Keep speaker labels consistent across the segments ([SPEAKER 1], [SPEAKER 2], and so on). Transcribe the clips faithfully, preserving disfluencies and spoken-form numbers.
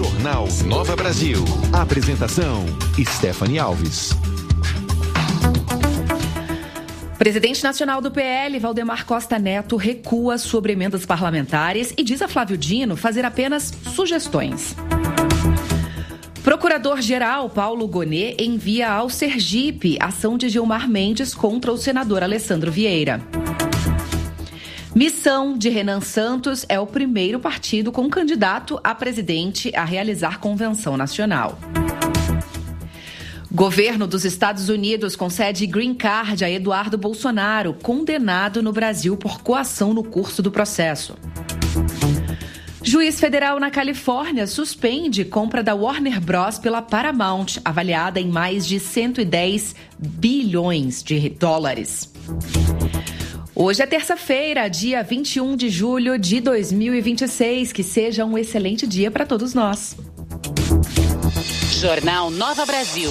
[SPEAKER 1] Jornal Nova Brasil. Apresentação, Stephanie Alves.
[SPEAKER 2] Presidente nacional do P L, Valdemar Costa Neto, recua sobre emendas parlamentares e diz a Flávio Dino fazer apenas sugestões. Procurador-geral Paulo Gonet envia ao Sergipe ação de Gilmar Mendes contra o senador Alessandro Vieira. Missão de Renan Santos é o primeiro partido com candidato a presidente a realizar convenção nacional. Governo dos Estados Unidos concede green card a Eduardo Bolsonaro, condenado no Brasil por coação no curso do processo. Juiz federal na Califórnia suspende compra da Warner Bros. Pela Paramount, avaliada em mais de cento e dez bilhões de dólares. Hoje é terça-feira, dia vinte e um de julho de dois mil e vinte e seis. Que seja um excelente dia para todos nós.
[SPEAKER 3] Jornal Nova Brasil.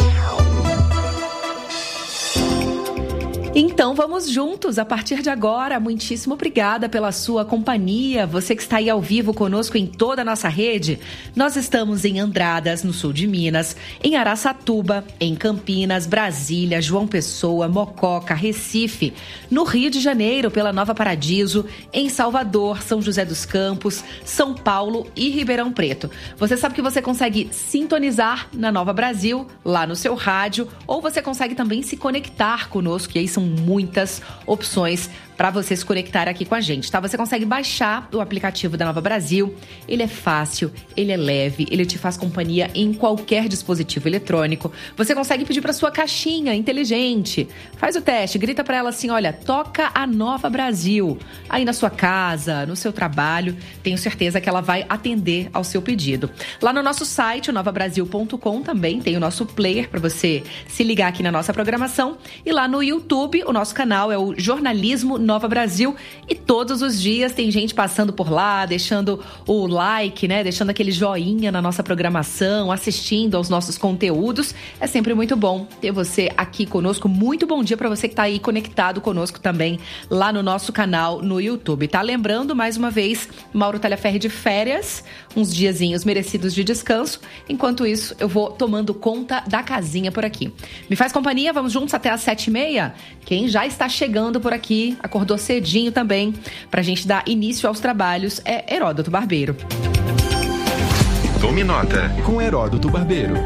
[SPEAKER 2] Então vamos juntos a partir de agora. Muitíssimo obrigada pela sua companhia. Você que está aí ao vivo conosco em toda a nossa rede. Nós estamos em Andradas, no sul de Minas, em Araçatuba, em Campinas, Brasília, João Pessoa, Mococa, Recife, no Rio de Janeiro, pela Nova Paradiso, em Salvador, São José dos Campos, São Paulo e Ribeirão Preto. Você sabe que você consegue sintonizar na Nova Brasil, lá no seu rádio, ou você consegue também se conectar conosco, e aí são muitas opções para você se conectar aqui com a gente, tá? Você consegue baixar o aplicativo da Nova Brasil. Ele é fácil, ele é leve, ele te faz companhia em qualquer dispositivo eletrônico. Você consegue pedir para sua caixinha inteligente. Faz o teste, grita para ela assim, olha, toca a Nova Brasil. Aí na sua casa, no seu trabalho, tenho certeza que ela vai atender ao seu pedido. Lá no nosso site, o nova brasil ponto com, também tem o nosso player para você se ligar aqui na nossa programação. E lá no YouTube, o nosso canal é o Jornalismo Nova Brasil, e todos os dias tem gente passando por lá, deixando o like, né? Deixando aquele joinha na nossa programação, assistindo aos nossos conteúdos. É sempre muito bom ter você aqui conosco. Muito bom dia para você que está aí conectado conosco também lá no nosso canal no YouTube, tá? Lembrando, mais uma vez, Mauro Talhaferri de férias, uns diazinhos merecidos de descanso. Enquanto isso, eu vou tomando conta da casinha por aqui. Me faz companhia, vamos juntos até às sete e meia? Quem já está chegando por aqui, acordou cedinho também, pra gente dar início aos trabalhos, é Heródoto Barbeiro.
[SPEAKER 1] Tome nota com Heródoto Barbeiro.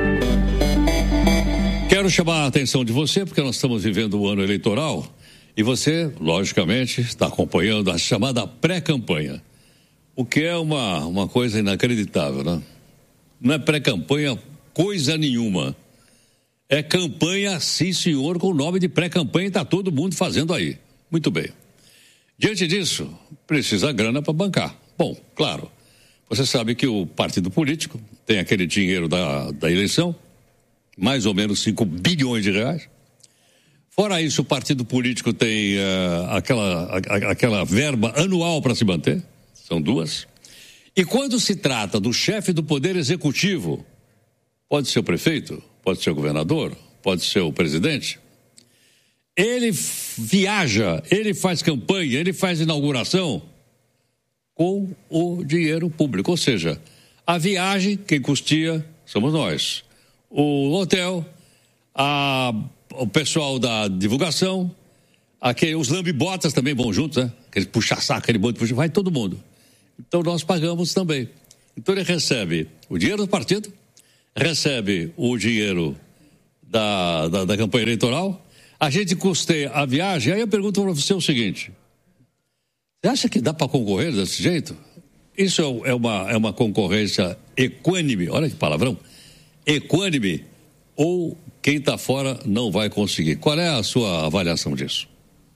[SPEAKER 4] Quero chamar a atenção de você, porque nós estamos vivendo o ano eleitoral e você, logicamente, está acompanhando a chamada pré-campanha, o que é uma, uma coisa inacreditável, né? Não é pré-campanha coisa nenhuma. É campanha, sim senhor, com o nome de pré-campanha, está todo mundo fazendo aí. Muito bem. Diante disso, precisa grana para bancar. Bom, claro, você sabe que o partido político tem aquele dinheiro da, da eleição, mais ou menos cinco bilhões de reais. Fora isso, o partido político tem uh, aquela, a, aquela verba anual para se manter, são duas. E quando se trata do chefe do Poder Executivo, pode ser o prefeito, pode ser o governador, pode ser o presidente, ele viaja, ele faz campanha, ele faz inauguração com o dinheiro público. Ou seja, a viagem, quem custeia, somos nós. O hotel, a, o pessoal da divulgação, aquele, os lambibotas também vão juntos, né? Aquele puxa-saco, aquele bando, puxa, vai todo mundo. Então nós pagamos também. Então ele recebe o dinheiro do partido, recebe o dinheiro da, da, da campanha eleitoral, a gente custeia a viagem. Aí eu pergunto para você o seguinte: você acha que dá para concorrer desse jeito? Isso é uma, é uma concorrência equânime, olha que palavrão, equânime, ou quem está fora não vai conseguir? Qual é a sua avaliação disso?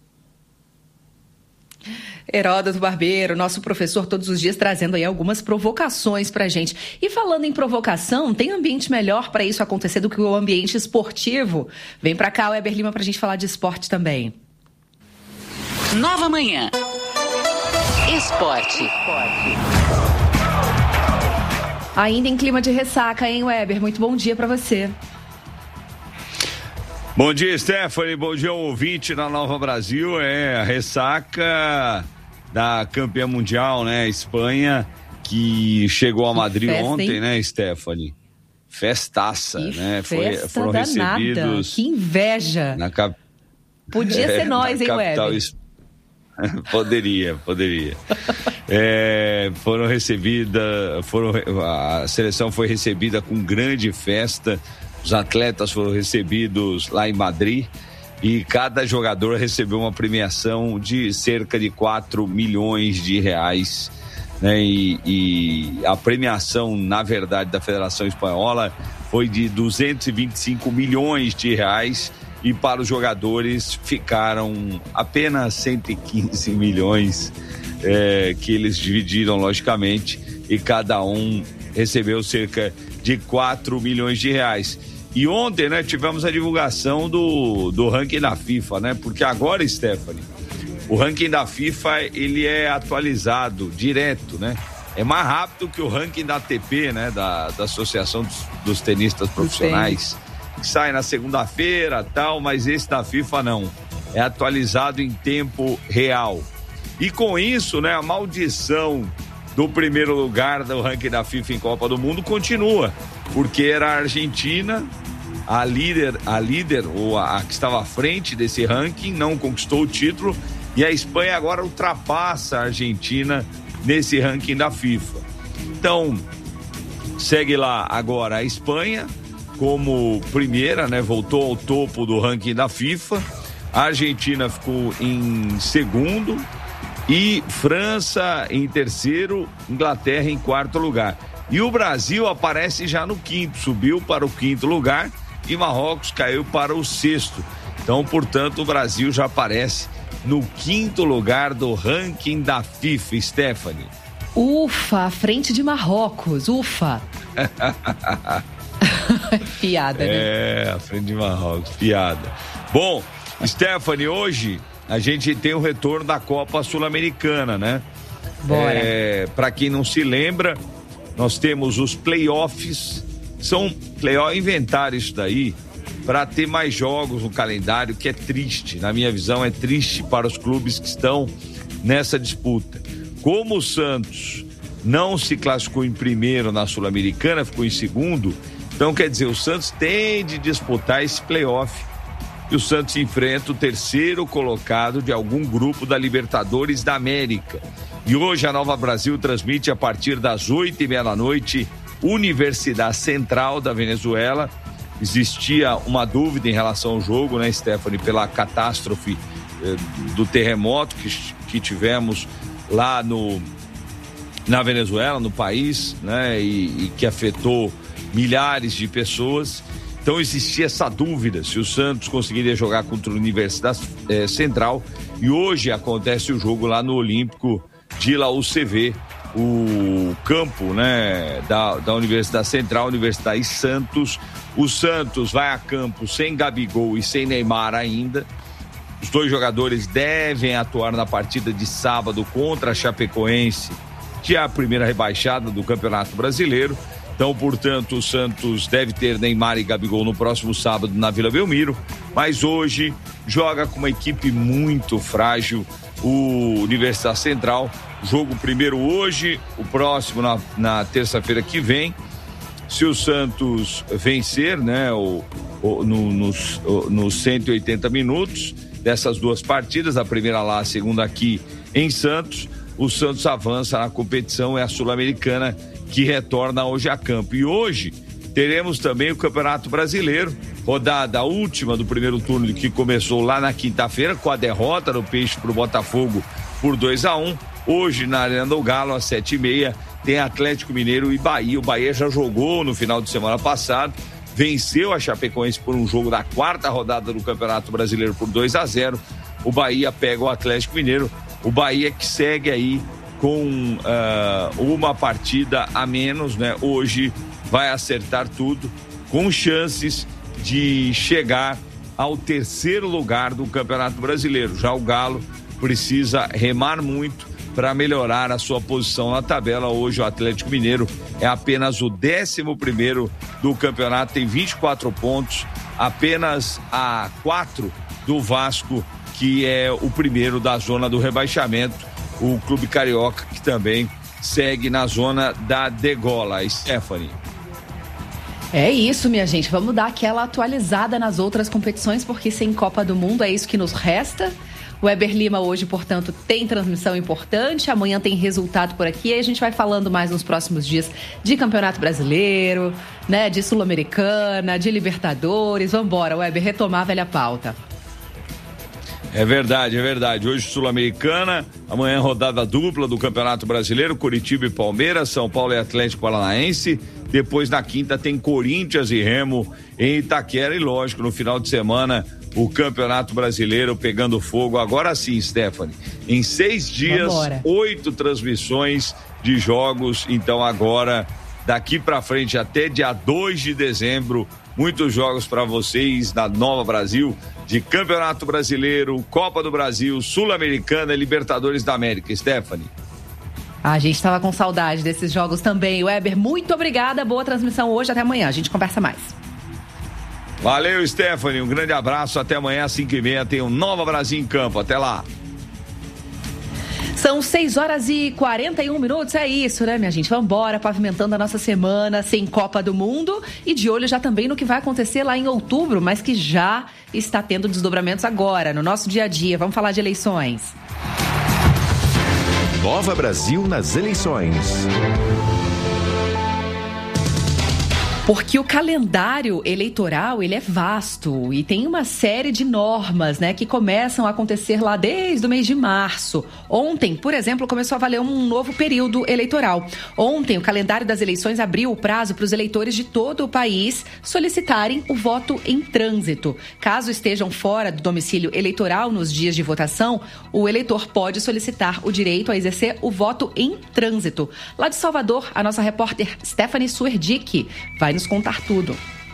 [SPEAKER 2] Heródoto Barbeiro, nosso professor, todos os dias trazendo aí algumas provocações pra gente. E falando em provocação, tem ambiente melhor para isso acontecer do que o ambiente esportivo? Vem pra cá, Weber Lima, pra gente falar de esporte também.
[SPEAKER 3] Nova Manhã. Esporte.
[SPEAKER 2] Ainda em clima de ressaca, hein, Weber? Muito bom dia pra você.
[SPEAKER 5] Bom dia, Stephanie. Bom dia, ouvinte na Nova Brasil. É a ressaca da campeã mundial, né? Espanha que chegou a Madrid
[SPEAKER 2] festa,
[SPEAKER 5] ontem,
[SPEAKER 2] hein?
[SPEAKER 5] né, Stephanie? Festaça,
[SPEAKER 2] que
[SPEAKER 5] né? Foi,
[SPEAKER 2] festa
[SPEAKER 5] foram
[SPEAKER 2] danada.
[SPEAKER 5] recebidos.
[SPEAKER 2] Que inveja.
[SPEAKER 5] Na cap...
[SPEAKER 2] Podia ser
[SPEAKER 5] é,
[SPEAKER 2] nós, hein,
[SPEAKER 5] capital...
[SPEAKER 2] Web?
[SPEAKER 5] Poderia, poderia. É, foram recebidas, foram, a seleção foi recebida com grande festa, os atletas foram recebidos lá em Madrid e cada jogador recebeu uma premiação de cerca de quatro milhões de reais, né? E, e a premiação, na verdade, da Federação Espanhola foi de duzentos e vinte e cinco milhões de reais. E para os jogadores ficaram apenas cento e quinze milhões, é, que eles dividiram logicamente, e cada um recebeu cerca de quatro milhões de reais. E ontem, né, tivemos a divulgação do, do ranking da FIFA, né? Porque agora, Stephanie, o ranking da FIFA, ele é atualizado direto, né? É mais rápido que o ranking da A T P, né? Da, da Associação dos, dos Tenistas Profissionais. Que sai na segunda-feira, tal, mas esse da FIFA não. É atualizado em tempo real. E com isso, né, a maldição do primeiro lugar do ranking da FIFA em Copa do Mundo continua, porque era a Argentina, a líder, a líder ou a, a que estava à frente desse ranking, não conquistou o título, e a Espanha agora ultrapassa a Argentina nesse ranking da FIFA. Então, segue lá agora a Espanha como primeira, né? Voltou ao topo do ranking da FIFA. A Argentina ficou em segundo e França em terceiro, Inglaterra em quarto lugar. E o Brasil aparece já no quinto, subiu para o quinto lugar e Marrocos caiu para o sexto. Então, portanto, o Brasil já aparece no quinto lugar do ranking da FIFA, Stephanie.
[SPEAKER 2] Ufa, à frente de Marrocos, ufa. Piada, né?
[SPEAKER 5] É, à frente de Marrocos, piada. Bom, Stephanie, hoje a gente tem o retorno da Copa Sul-Americana, né?
[SPEAKER 2] Bora.
[SPEAKER 5] É, para quem não se lembra, nós temos os playoffs, são playoffs, inventaram isso daí para ter mais jogos no calendário, que é triste, na minha visão é triste para os clubes que estão nessa disputa. Como o Santos não se classificou em primeiro na Sul-Americana, ficou em segundo, então quer dizer, o Santos tem de disputar esse playoff e o Santos enfrenta o terceiro colocado de algum grupo da Libertadores da América. E hoje a Nova Brasil transmite a partir das oito e meia da noite Universidade Central da Venezuela. Existia uma dúvida em relação ao jogo, né, Stephanie, pela catástrofe eh, do terremoto que, que tivemos lá no, na Venezuela, no país, né, e, e que afetou milhares de pessoas. Então existia essa dúvida se o Santos conseguiria jogar contra a Universidade eh, Central, e hoje acontece o jogo lá no Olímpico de La U C V, o campo, né, da, da Universidade Central, Universidade Santos. O Santos vai a campo sem Gabigol e sem Neymar ainda. Os dois jogadores devem atuar na partida de sábado contra a Chapecoense, que é a primeira rebaixada do Campeonato Brasileiro. Então, portanto, o Santos deve ter Neymar e Gabigol no próximo sábado na Vila Belmiro, mas hoje joga com uma equipe muito frágil, o Universidade Central. Jogo primeiro hoje, o próximo na, na terça-feira que vem. Se o Santos vencer, né, o, o, no, nos, o, nos cento e oitenta minutos dessas duas partidas, a primeira lá, a segunda aqui em Santos, o Santos avança na competição, é a Sul-Americana que retorna hoje a campo. E hoje teremos também o Campeonato Brasileiro, rodada última do primeiro turno, que começou lá na quinta-feira com a derrota do Peixe para o Botafogo por dois a um. Hoje na Arena do Galo, às sete e meia, tem Atlético Mineiro e Bahia. O Bahia já jogou no final de semana passado, venceu a Chapecoense por um jogo da quarta rodada do Campeonato Brasileiro por dois a zero. O Bahia pega o Atlético Mineiro. O Bahia que segue aí com uh, uma partida a menos, né? Hoje vai acertar tudo, com chances de chegar ao terceiro lugar do Campeonato Brasileiro. Já o Galo precisa remar muito para melhorar a sua posição na tabela. Hoje o Atlético Mineiro é apenas o décimo primeiro do campeonato, tem vinte e quatro pontos, apenas a quatro do Vasco, que é o primeiro da zona do rebaixamento. O clube carioca, que também segue na zona da degola. Stephanie.
[SPEAKER 2] É isso, minha gente. Vamos dar aquela atualizada nas outras competições, porque sem Copa do Mundo é isso que nos resta. O Weber Lima hoje, portanto, tem transmissão importante. Amanhã tem resultado por aqui. E a gente vai falando mais nos próximos dias de Campeonato Brasileiro, né, de Sul-Americana, de Libertadores. Vambora, Weber, retomar a velha pauta.
[SPEAKER 5] É verdade, é verdade. Hoje Sul-Americana, amanhã rodada dupla do Campeonato Brasileiro, Curitiba e Palmeiras, São Paulo e Atlético Paranaense. Depois na quinta tem Corinthians e Remo em Itaquera e lógico, no final de semana o Campeonato Brasileiro pegando fogo. Agora sim, Stephanie, em seis dias, Vambora. oito transmissões de jogos. Então agora, daqui pra frente até dia dois de dezembro, muitos jogos para vocês na Nova Brasil, de Campeonato Brasileiro, Copa do Brasil, Sul-Americana e Libertadores da América. Stephanie.
[SPEAKER 2] A gente estava com saudade desses jogos também. Weber, muito obrigada. Boa transmissão hoje. Até amanhã. A gente conversa mais.
[SPEAKER 5] Valeu, Stephanie. Um grande abraço. Até amanhã, às cinco e meia. Tem um Nova Brasil em campo. Até lá.
[SPEAKER 2] São seis horas e quarenta e um minutos. É isso, né, minha gente? Vamos embora, pavimentando a nossa semana sem Copa do Mundo. E de olho já também no que vai acontecer lá em outubro, mas que já está tendo desdobramentos agora, no nosso dia a dia. Vamos falar de eleições.
[SPEAKER 1] Nova Brasil nas eleições.
[SPEAKER 2] Porque o calendário eleitoral, ele é vasto e tem uma série de normas, né, que começam a acontecer lá desde o mês de março. Ontem, por exemplo, começou a valer um novo período eleitoral. Ontem, o calendário das eleições abriu o prazo para os eleitores de todo o país solicitarem o voto em trânsito. Caso estejam fora do domicílio eleitoral nos dias de votação, o eleitor pode solicitar o direito a exercer o voto em trânsito. Lá de Salvador, a nossa repórter Stephanie Suerdick vai nos contar tudo.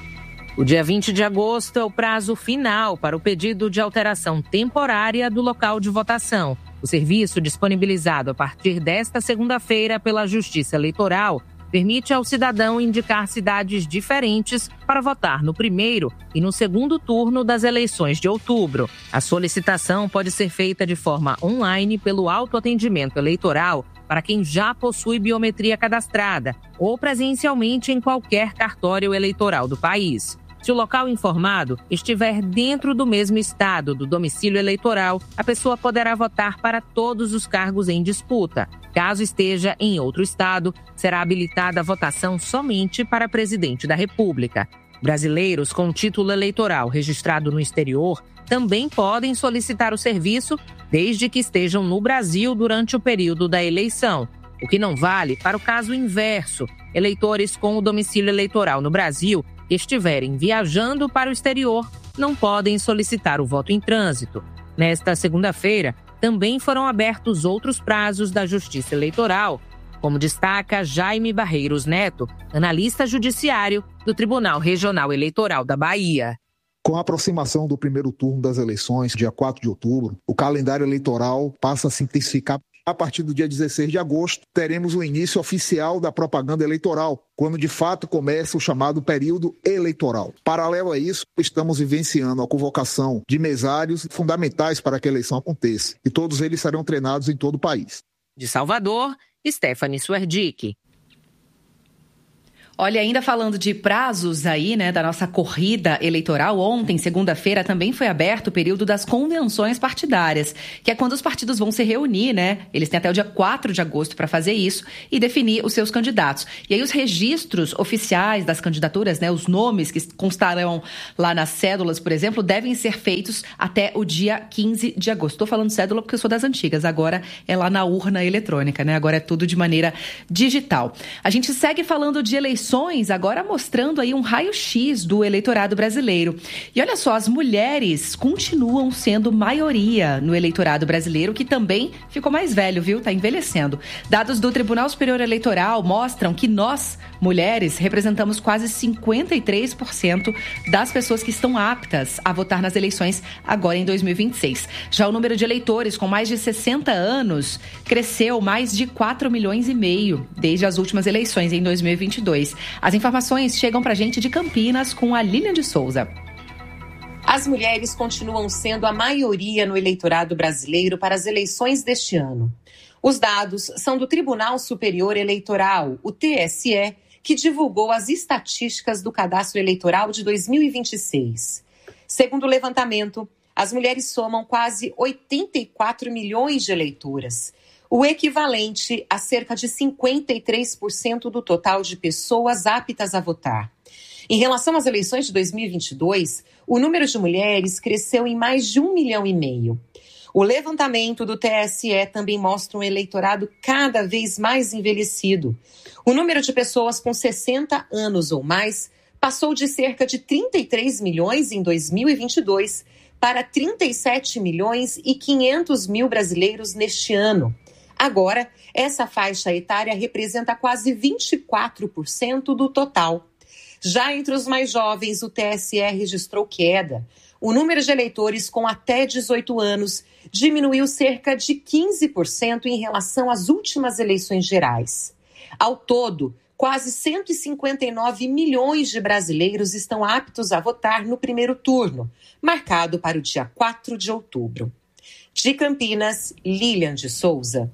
[SPEAKER 6] O dia vinte de agosto é o prazo final para o pedido de alteração temporária do local de votação. O serviço, disponibilizado a partir desta segunda-feira pela Justiça Eleitoral, permite ao cidadão indicar cidades diferentes para votar no primeiro e no segundo turno das eleições de outubro. A solicitação pode ser feita de forma online pelo autoatendimento eleitoral para quem já possui biometria cadastrada ou presencialmente em qualquer cartório eleitoral do país. Se o local informado estiver dentro do mesmo estado do domicílio eleitoral, a pessoa poderá votar para todos os cargos em disputa. Caso esteja em outro estado, será habilitada a votação somente para presidente da República. Brasileiros com título eleitoral registrado no exterior também podem solicitar o serviço desde que estejam no Brasil durante o período da eleição, o que não vale para o caso inverso. Eleitores com o domicílio eleitoral no Brasil que estiverem viajando para o exterior não podem solicitar o voto em trânsito. Nesta segunda-feira, também foram abertos outros prazos da Justiça Eleitoral, como destaca Jaime Barreiros Neto, analista judiciário do Tribunal Regional Eleitoral da Bahia.
[SPEAKER 7] Com a aproximação do primeiro turno das eleições, dia quatro de outubro, o calendário eleitoral passa a se intensificar. A partir do dia dezesseis de agosto, teremos o início oficial da propaganda eleitoral, quando de fato começa o chamado período eleitoral. Paralelo a isso, estamos vivenciando a convocação de mesários fundamentais para que a eleição aconteça, e todos eles serão treinados em todo o país.
[SPEAKER 6] De Salvador, Stephanie Suerdick.
[SPEAKER 2] Olha, ainda falando de prazos aí, né, da nossa corrida eleitoral, ontem, segunda-feira, também foi aberto o período das convenções partidárias, que é quando os partidos vão se reunir, né? Eles têm até o dia quatro de agosto para fazer isso e definir os seus candidatos. E aí os registros oficiais das candidaturas, né, os nomes que constarão lá nas cédulas, por exemplo, devem ser feitos até o dia quinze de agosto. Estou falando cédula porque eu sou das antigas, agora é lá na urna eletrônica, né? Agora é tudo de maneira digital. A gente segue falando de eleições, agora mostrando aí um raio-x do eleitorado brasileiro. E olha só, as mulheres continuam sendo maioria no eleitorado brasileiro, que também ficou mais velho, viu? Tá envelhecendo. Dados do Tribunal Superior Eleitoral mostram que nós, mulheres, representamos quase cinquenta e três por cento das pessoas que estão aptas a votar nas eleições agora em dois mil e vinte e seis. Já o número de eleitores com mais de sessenta anos cresceu mais de quatro milhões e meio desde as últimas eleições em dois mil e vinte e dois. As informações chegam pra gente de Campinas com a Lilian de Souza.
[SPEAKER 8] As mulheres continuam sendo a maioria no eleitorado brasileiro para as eleições deste ano. Os dados são do Tribunal Superior Eleitoral, o T S E, que divulgou as estatísticas do Cadastro Eleitoral de dois mil e vinte e seis. Segundo o levantamento, as mulheres somam quase oitenta e quatro milhões de eleitoras, o equivalente a cerca de cinquenta e três por cento do total de pessoas aptas a votar. Em relação às eleições de dois mil e vinte e dois, o número de mulheres cresceu em mais de um milhão e meio. O levantamento do T S E também mostra um eleitorado cada vez mais envelhecido. O número de pessoas com sessenta anos ou mais passou de cerca de trinta e três milhões em dois mil e vinte e dois para trinta e sete milhões e quinhentos mil brasileiros neste ano. Agora, essa faixa etária representa quase vinte e quatro por cento do total. Já entre os mais jovens, o T S E registrou queda. O número de eleitores com até dezoito anos diminuiu cerca de quinze por cento em relação às últimas eleições gerais. Ao todo, quase cento e cinquenta e nove milhões de brasileiros estão aptos a votar no primeiro turno, marcado para o dia quatro de outubro. De Campinas, Lilian de Souza.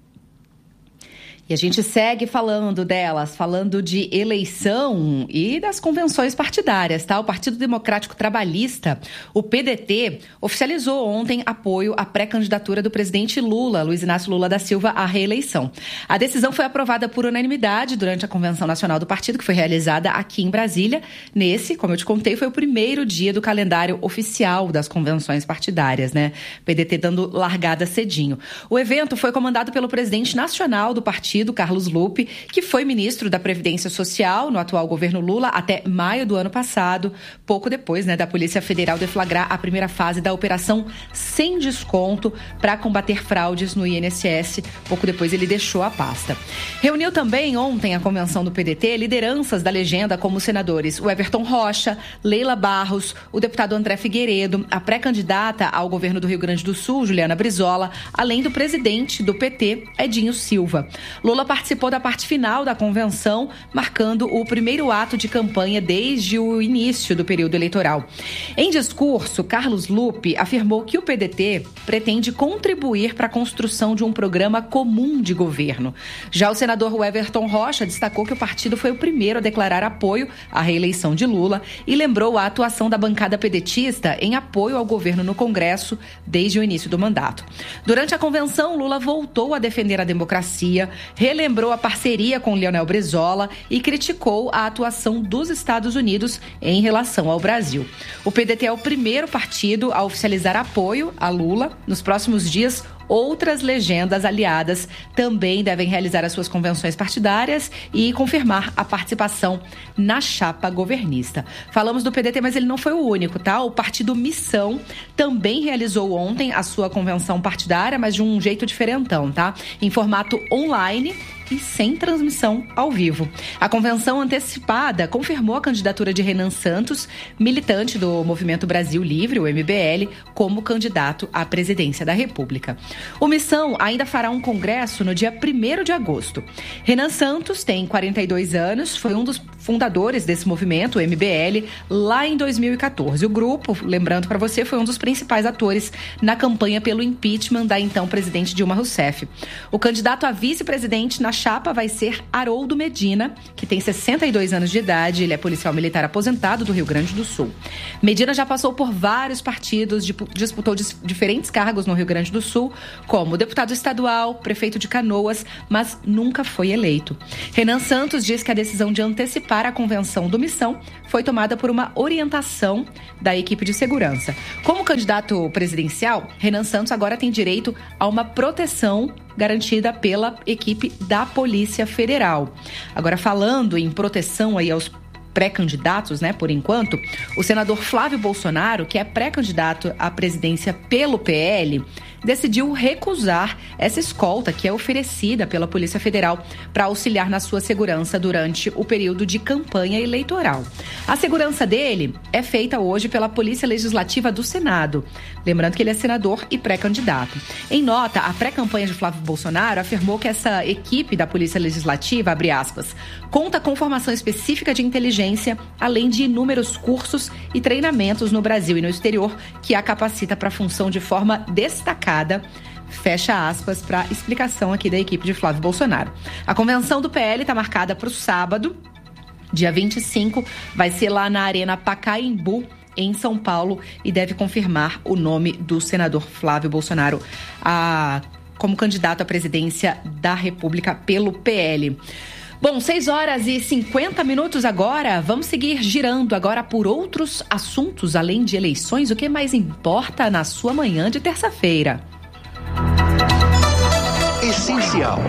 [SPEAKER 2] E a gente segue falando delas, falando de eleição e das convenções partidárias, tá? O Partido Democrático Trabalhista, o P D T, oficializou ontem apoio à pré-candidatura do presidente Lula, Luiz Inácio Lula da Silva, à reeleição. A decisão foi aprovada por unanimidade durante a Convenção Nacional do Partido, que foi realizada aqui em Brasília. Nesse, como eu te contei, foi o primeiro dia do calendário oficial das convenções partidárias, né? P D T dando largada cedinho. O evento foi comandado pelo presidente nacional do partido, Carlos Lupe, que foi ministro da Previdência Social no atual governo Lula até maio do ano passado, pouco depois, né, da Polícia Federal deflagrar a primeira fase da Operação Sem Desconto para combater fraudes no I N S S. Pouco depois ele deixou a pasta. Reuniu também ontem a convenção do P D T lideranças da legenda como os senadores o Everton Rocha, Leila Barros, o deputado André Figueiredo, a pré-candidata ao governo do Rio Grande do Sul, Juliana Brizola, além do presidente do P T, Edinho Silva. Lula participou da parte final da convenção, marcando o primeiro ato de campanha desde o início do período eleitoral. Em discurso, Carlos Lupe afirmou que o P D T pretende contribuir para a construção de um programa comum de governo. Já o senador Everton Rocha destacou que o partido foi o primeiro a declarar apoio à reeleição de Lula e lembrou a atuação da bancada pedetista em apoio ao governo no Congresso desde o início do mandato. Durante a convenção, Lula voltou a defender a democracia, relembrou a parceria com Leonel Brizola e criticou a atuação dos Estados Unidos em relação ao Brasil. O P D T é o primeiro partido a oficializar apoio a Lula. Nos próximos dias, outras legendas aliadas também devem realizar as suas convenções partidárias e confirmar a participação na chapa governista. Falamos do P D T, mas ele não foi o único, tá? O Partido Missão também realizou ontem a sua convenção partidária, mas de um jeito diferentão, tá? Em formato online e sem transmissão ao vivo. A convenção antecipada confirmou a candidatura de Renan Santos, militante do Movimento Brasil Livre, o M B L, como candidato à presidência da República. O Missão ainda fará um congresso no dia primeiro de agosto. Renan Santos tem quarenta e dois anos, foi um dos fundadores desse movimento, o M B L, lá em dois mil e quatorze. O grupo, lembrando para você, foi um dos principais atores na campanha pelo impeachment da então presidente Dilma Rousseff. O candidato a vice-presidente na chapa vai ser Haroldo Medina, que tem sessenta e dois anos de idade. Ele é policial militar aposentado do Rio Grande do Sul. Medina já passou por vários partidos, disputou diferentes cargos no Rio Grande do Sul, como deputado estadual, prefeito de Canoas, mas nunca foi eleito. Renan Santos diz que a decisão de antecipar a convenção do Missão foi tomada por uma orientação da equipe de segurança. Como candidato presidencial, Renan Santos agora tem direito a uma proteção garantida pela equipe da Polícia Federal. Agora, falando em proteção aí aos pré-candidatos, né, por enquanto, o senador Flávio Bolsonaro, que é pré-candidato à presidência pelo P L, decidiu recusar essa escolta que é oferecida pela Polícia Federal para auxiliar na sua segurança durante o período de campanha eleitoral. A segurança dele é feita hoje pela Polícia Legislativa do Senado. Lembrando que ele é senador e pré-candidato. Em nota, a pré-campanha de Flávio Bolsonaro afirmou que essa equipe da Polícia Legislativa, abre aspas, conta com formação específica de inteligência, além de inúmeros cursos e treinamentos no Brasil e no exterior, que a capacita para a função de forma destacada, Fecha aspas para explicação aqui da equipe de Flávio Bolsonaro. A convenção do P L está marcada para o sábado, dia vinte e cinco, vai ser lá na Arena Pacaembu, em São Paulo, e deve confirmar o nome do senador Flávio Bolsonaro a, como candidato à presidência da República pelo P L. Bom, seis horas e cinquenta minutos agora. Vamos seguir girando agora por outros assuntos, além de eleições. O que mais importa na sua manhã de terça-feira?
[SPEAKER 1] Essencial.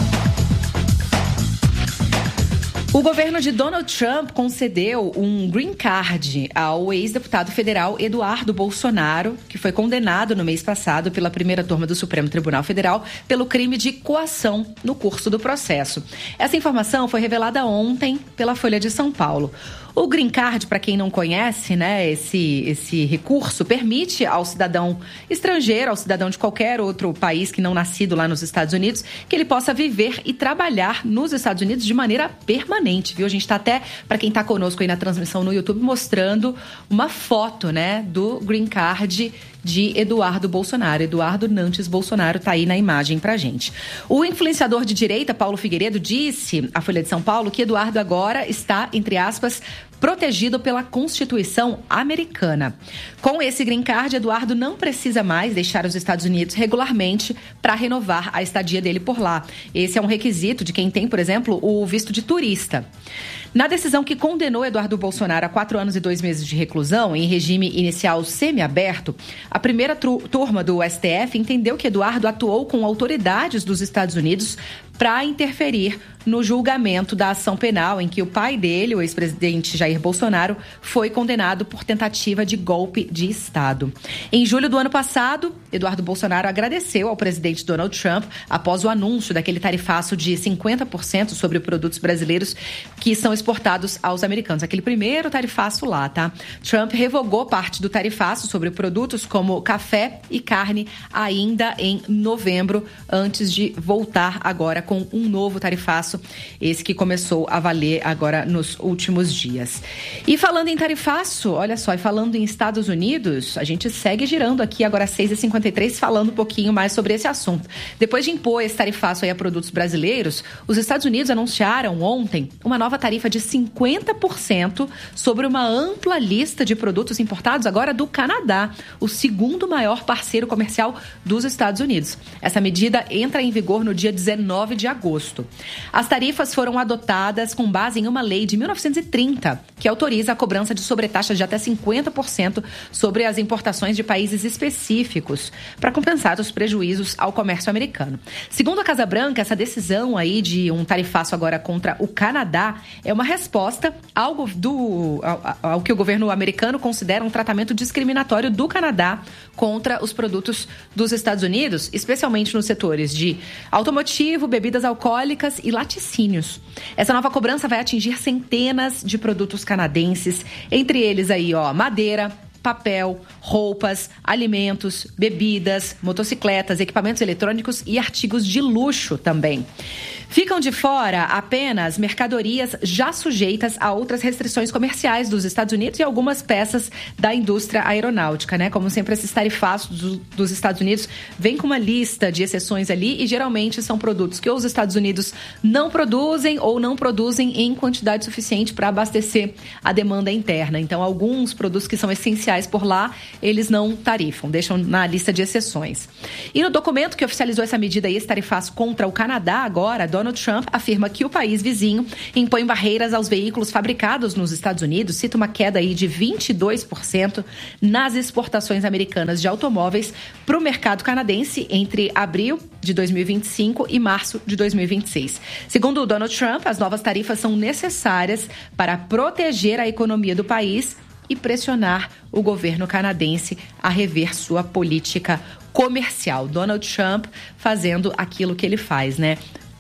[SPEAKER 2] O governo de Donald Trump concedeu um green card ao ex-deputado federal Eduardo Bolsonaro, que foi condenado no mês passado pela primeira turma do Supremo Tribunal Federal pelo crime de coação no curso do processo. Essa informação foi revelada ontem pela Folha de São Paulo. O green card, para quem não conhece, né, esse, esse recurso permite ao cidadão estrangeiro, ao cidadão de qualquer outro país que não nascido lá nos Estados Unidos, que ele possa viver e trabalhar nos Estados Unidos de maneira permanente, viu? A gente está até, para quem está conosco aí na transmissão no YouTube, mostrando uma foto, né, do green card de Eduardo Bolsonaro. Eduardo Nantes Bolsonaro está aí na imagem pra gente. O influenciador de direita, Paulo Figueiredo, disse à Folha de São Paulo que Eduardo agora está, entre aspas, protegido pela Constituição americana. Com esse green card, Eduardo não precisa mais deixar os Estados Unidos regularmente para renovar a estadia dele por lá. Esse é um requisito de quem tem, por exemplo, o visto de turista. Na decisão que condenou Eduardo Bolsonaro a quatro anos e dois meses de reclusão em regime inicial semiaberto, a primeira turma do S T F entendeu que Eduardo atuou com autoridades dos Estados Unidos para interferir no julgamento da ação penal em que o pai dele, o ex-presidente Jair Bolsonaro, foi condenado por tentativa de golpe de Estado. Em julho do ano passado, Eduardo Bolsonaro agradeceu ao presidente Donald Trump após o anúncio daquele tarifaço de cinquenta por cento sobre produtos brasileiros que são exportados aos americanos. Aquele primeiro tarifaço lá, tá? Trump revogou parte do tarifaço sobre produtos como café e carne ainda em novembro, antes de voltar agora com um novo tarifaço, esse que começou a valer agora nos últimos dias. E falando em tarifaço, olha só, e falando em Estados Unidos, a gente segue girando aqui agora às seis e cinquenta e três, falando um pouquinho mais sobre esse assunto. Depois de impor esse tarifaço aí a produtos brasileiros, os Estados Unidos anunciaram ontem uma nova tarifa de cinquenta por cento sobre uma ampla lista de produtos importados agora do Canadá, o segundo maior parceiro comercial dos Estados Unidos. Essa medida entra em vigor no dia dezenove de agosto. As tarifas foram adotadas com base em uma lei de mil novecentos e trinta, que autoriza a cobrança de sobretaxas de até cinquenta por cento sobre as importações de países específicos, para compensar os prejuízos ao comércio americano. Segundo a Casa Branca, essa decisão aí de um tarifaço agora contra o Canadá é uma resposta ao, do, ao, ao que o governo americano considera um tratamento discriminatório do Canadá contra os produtos dos Estados Unidos, especialmente nos setores de automotivo, bebidas alcoólicas e laticínios. Essa nova cobrança vai atingir centenas de produtos canadenses, entre eles aí, ó, madeira, papel, roupas, alimentos, bebidas, motocicletas, equipamentos eletrônicos e artigos de luxo também. Ficam de fora apenas mercadorias já sujeitas a outras restrições comerciais dos Estados Unidos e algumas peças da indústria aeronáutica, né? Como sempre, esses tarifaços do, dos Estados Unidos vêm com uma lista de exceções ali e geralmente são produtos que os Estados Unidos não produzem ou não produzem em quantidade suficiente para abastecer a demanda interna. Então, alguns produtos que são essenciais por lá, eles não tarifam, deixam na lista de exceções. E no documento que oficializou essa medida e esse tarifaço contra o Canadá agora, Donald Trump afirma que o país vizinho impõe barreiras aos veículos fabricados nos Estados Unidos, cita uma queda aí de vinte e dois por cento nas exportações americanas de automóveis para o mercado canadense entre abril de dois mil e vinte e cinco e março de dois mil e vinte e seis. Segundo o Donald Trump, as novas tarifas são necessárias para proteger a economia do país e pressionar o governo canadense a rever sua política comercial. Donald Trump fazendo aquilo que ele faz, né?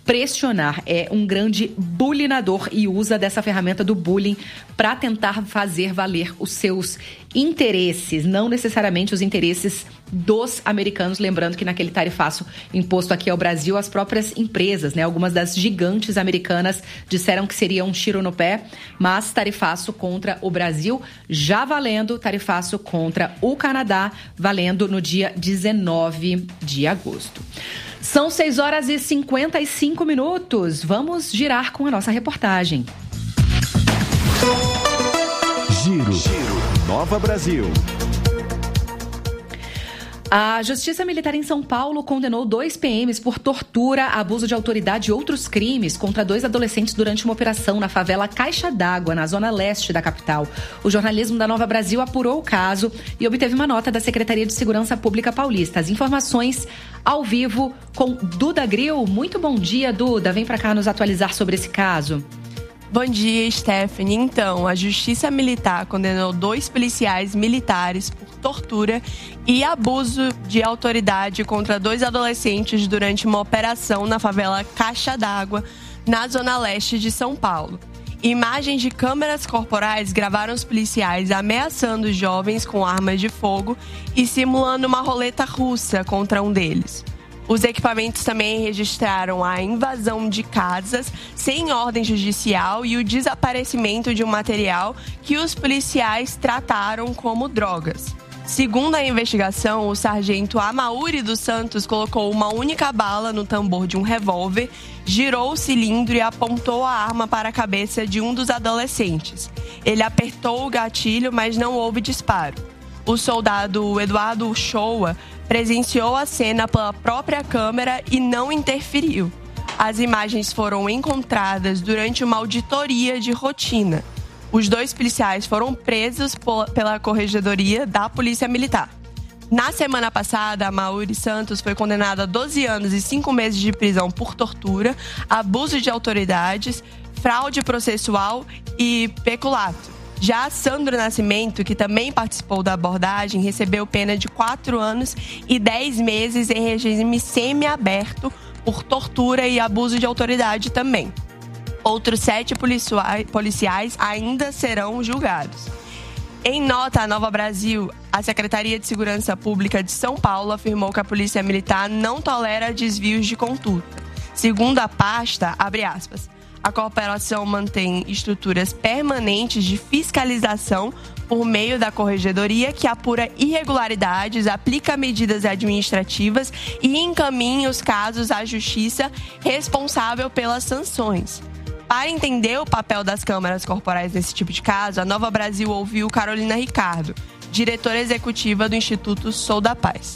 [SPEAKER 2] pressionar. É um grande bulinador e usa dessa ferramenta do bullying para tentar fazer valer os seus interesses, não necessariamente os interesses dos americanos. Lembrando que naquele tarifaço imposto aqui ao Brasil, as próprias empresas, né, algumas das gigantes americanas disseram que seria um tiro no pé, mas tarifaço contra o Brasil já valendo, tarifaço contra o Canadá valendo no dia dezenove de agosto. São seis horas e cinquenta e cinco minutos. Vamos girar com a nossa reportagem.
[SPEAKER 1] Giro. Giro. Nova Brasil.
[SPEAKER 2] A Justiça Militar em São Paulo condenou dois P Ms por tortura, abuso de autoridade e outros crimes contra dois adolescentes durante uma operação na favela Caixa d'Água, na zona leste da capital. O jornalismo da Nova Brasil apurou o caso e obteve uma nota da Secretaria de Segurança Pública Paulista. As informações ao vivo com Duda Grill. Muito bom dia, Duda. Vem para cá nos atualizar sobre esse caso.
[SPEAKER 9] Bom dia, Stephanie. Então, a Justiça Militar condenou dois policiais militares por tortura e abuso de autoridade contra dois adolescentes durante uma operação na favela Caixa d'Água, na zona leste de São Paulo. Imagens de câmeras corporais gravaram os policiais ameaçando os jovens com armas de fogo e simulando uma roleta russa contra um deles. Os equipamentos também registraram a invasão de casas sem ordem judicial e o desaparecimento de um material que os policiais trataram como drogas. Segundo a investigação, o sargento Amauri dos Santos colocou uma única bala no tambor de um revólver, girou o cilindro e apontou a arma para a cabeça de um dos adolescentes. Ele apertou o gatilho, mas não houve disparo. O soldado Eduardo Shoa presenciou a cena pela própria câmera e não interferiu. As imagens foram encontradas durante uma auditoria de rotina. Os dois policiais foram presos pela Corregedoria da Polícia Militar. Na semana passada, a Mauri Santos foi condenada a doze anos e cinco meses de prisão por tortura, abuso de autoridades, fraude processual e peculato. Já Sandro Nascimento, que também participou da abordagem, recebeu pena de quatro anos e dez meses em regime semiaberto por tortura e abuso de autoridade também. Outros sete policiais ainda serão julgados. Em nota à Nova Brasil, a Secretaria de Segurança Pública de São Paulo afirmou que a Polícia Militar não tolera desvios de conduta. Segundo a pasta, abre aspas, a corporação mantém estruturas permanentes de fiscalização por meio da Corregedoria que apura irregularidades, aplica medidas administrativas e encaminha os casos à Justiça responsável pelas sanções. Para entender o papel das câmaras corporais nesse tipo de caso, a Nova Brasil ouviu Carolina Ricardo, diretora executiva do Instituto Sou da Paz.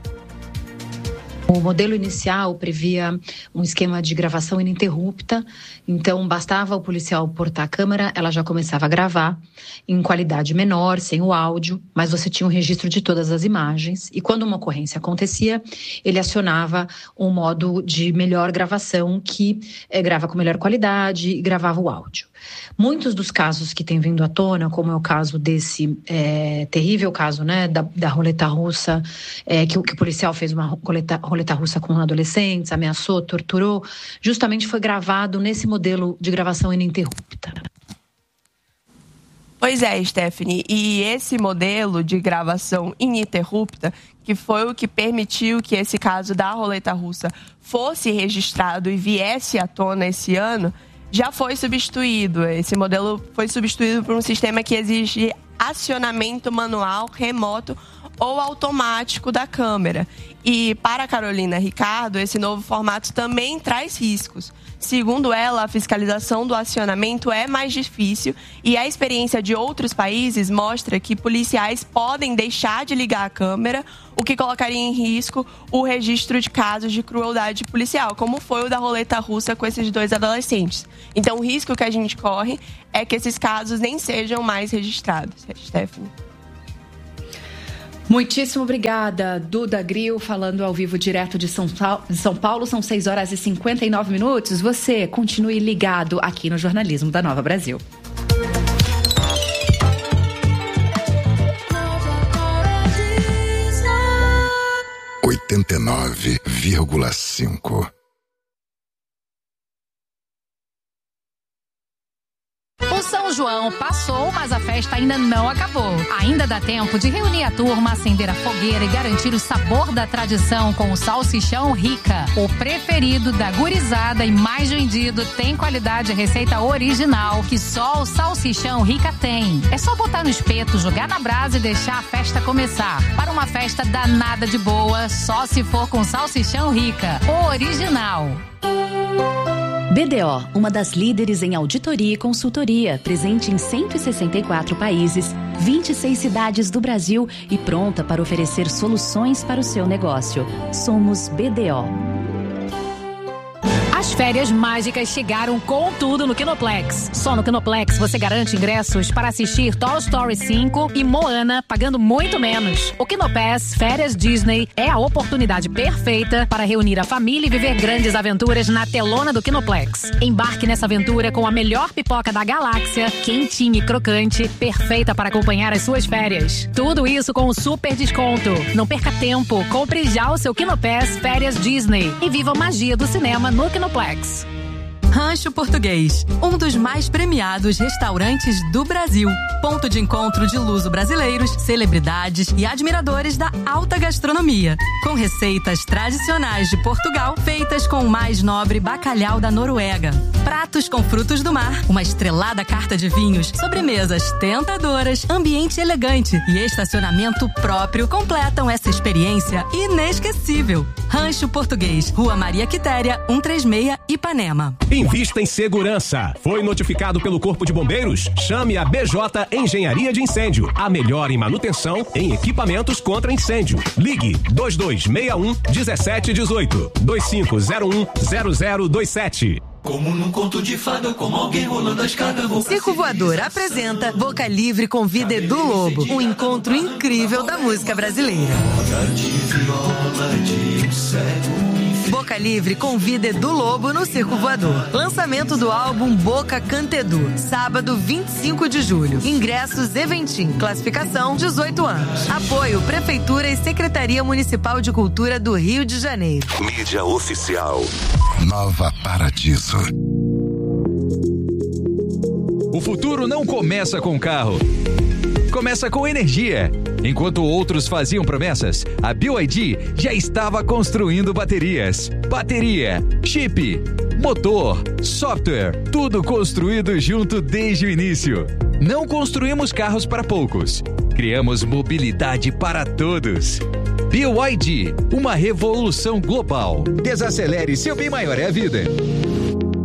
[SPEAKER 10] O modelo inicial previa um esquema de gravação ininterrupta, então bastava o policial portar a câmera, ela já começava a gravar em qualidade menor, sem o áudio, mas você tinha um registro de todas as imagens e quando uma ocorrência acontecia, ele acionava um modo de melhor gravação que é, grava com melhor qualidade e gravava o áudio. Muitos dos casos que têm vindo à tona, como é o caso desse é, terrível caso, né, da, da roleta russa, é, que, que o policial fez uma roleta, roleta russa com adolescentes, ameaçou, torturou, justamente foi gravado nesse modelo de gravação ininterrupta.
[SPEAKER 9] Pois é, Stephanie, e esse modelo de gravação ininterrupta, que foi o que permitiu que esse caso da roleta russa fosse registrado e viesse à tona esse ano, já foi substituído. Esse modelo foi substituído por um sistema que exige acionamento manual, remoto ou automático da câmera. E para a Carolina Ricardo, esse novo formato também traz riscos. Segundo ela, a fiscalização do acionamento é mais difícil e a experiência de outros países mostra que policiais podem deixar de ligar a câmera, o que colocaria em risco o registro de casos de crueldade policial, como foi o da roleta russa com esses dois adolescentes. Então, o risco que a gente corre é que esses casos nem sejam mais registrados. Stephanie.
[SPEAKER 2] Muitíssimo obrigada, Duda Grill, falando ao vivo direto de São Paulo. São seis horas e cinquenta e nove minutos. Você continue ligado aqui no Jornalismo da Nova Brasil.
[SPEAKER 11] oitenta e nove vírgula cinco São João passou, mas a festa ainda não acabou. Ainda dá tempo de reunir a turma, acender a fogueira e garantir o sabor da tradição com o salsichão Rica. O preferido da gurizada e mais vendido, tem qualidade e receita original que só o salsichão Rica tem. É só botar no espeto, jogar na brasa e deixar a festa começar. Para uma festa danada de boa, só se for com salsichão Rica, o original.
[SPEAKER 12] B D O, uma das líderes em auditoria e consultoria, presente em cento e sessenta e quatro países, vinte e seis cidades do Brasil e pronta para oferecer soluções para o seu negócio. Somos B D O.
[SPEAKER 11] As férias mágicas chegaram com tudo no Kinoplex. Só no Kinoplex você garante ingressos para assistir Toy Story cinco e Moana, pagando muito menos. O Kinopass Férias Disney é a oportunidade perfeita para reunir a família e viver grandes aventuras na telona do Kinoplex. Embarque nessa aventura com a melhor pipoca da galáxia, quentinha e crocante, perfeita para acompanhar as suas férias. Tudo isso com um super desconto. Não perca tempo, compre já o seu Kinopass Férias Disney e viva a magia do cinema no Kinoplex.
[SPEAKER 13] Rancho Português, um dos mais premiados restaurantes do Brasil. Ponto de encontro de luso-brasileiros, celebridades e admiradores da alta gastronomia. Com receitas tradicionais de Portugal, feitas com o mais nobre bacalhau da Noruega. Pratos com frutos do mar, uma estrelada carta de vinhos, sobremesas tentadoras, ambiente elegante e estacionamento próprio completam essa experiência inesquecível. Rancho Português, Rua Maria Quitéria, cento e trinta e seis, Ipanema.
[SPEAKER 14] Invista em segurança. Foi notificado pelo Corpo de Bombeiros? Chame a B J Engenharia de Incêndio. A melhor em manutenção em equipamentos contra incêndio. Ligue dois dois seis um, um sete um oito, dois cinco zero um, zero zero dois sete.
[SPEAKER 15] Como num conto de fada, como alguém rolando a escada.
[SPEAKER 13] Circo Voador apresenta Boca Livre convida Edu Lobo, um encontro incrível da música brasileira. Boca Livre convida Edu Lobo no Circo Voador. Lançamento do álbum Boca Canta Edu, sábado vinte e cinco de julho. Ingressos Eventim, classificação dezoito anos. Apoio Prefeitura e Secretaria Municipal de Cultura do Rio de Janeiro.
[SPEAKER 16] Mídia oficial. Nova Paradiso.
[SPEAKER 17] O futuro não começa com carro. Começa com energia. Enquanto outros faziam promessas, a B Y D já estava construindo baterias. Bateria, chip, motor, software, tudo construído junto desde o início. Não construímos carros para poucos. Criamos mobilidade para todos. B Y D, uma revolução global. Desacelere, seu bem maior é a vida.